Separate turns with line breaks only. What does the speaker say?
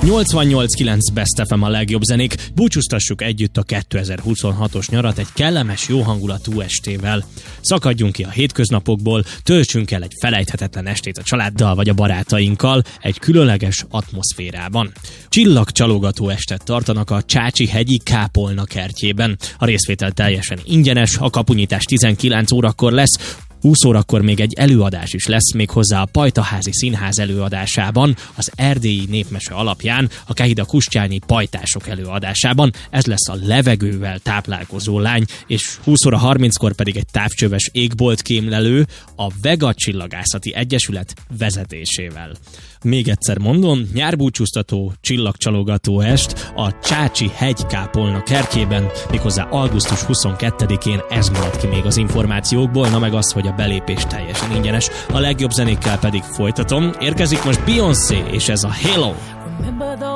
88.9 Best FM a legjobb zenék. Búcsúztassuk együtt a 2026-os nyarat egy kellemes, jó hangulatú estével. Szakadjunk ki a hétköznapokból, töltsünk el egy felejthetetlen estét a családdal vagy a barátainkkal egy különleges atmoszférában. Csillagcsalogató estet tartanak a Csácsi-hegyi Kápolna kertjében. A részvétel teljesen ingyenes, a kapunyítás 19 órakor lesz, 20 órakor még egy előadás is lesz, méghozzá a Pajtaházi Színház előadásában, az erdélyi népmese alapján, a Kehida Kustyányi pajtások előadásában. Ez lesz a levegővel táplálkozó lány, és 20 óra 30-kor pedig egy távcsöves égboltkémlelő a Vega Csillagászati Egyesület vezetésével. Még egyszer mondom, nyárbúcsúztató, csillagcsalogató est a Csácsi-hegy Kápolna kertjében, méghozzá augusztus 22-én, ez maradt ki még az információkból, na meg az, hogy a belépés teljesen ingyenes, a legjobb zenékkel pedig folytatom. Érkezik most Beyoncé, és ez a Halo.